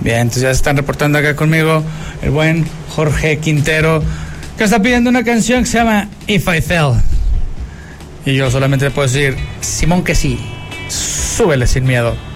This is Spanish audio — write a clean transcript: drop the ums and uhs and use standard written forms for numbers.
Bien, entonces ya se están reportando acá conmigo el buen Jorge Quintero, que está pidiendo una canción que se llama If I Fell. Y yo solamente le puedo decir, Simón, que sí, súbele sin miedo.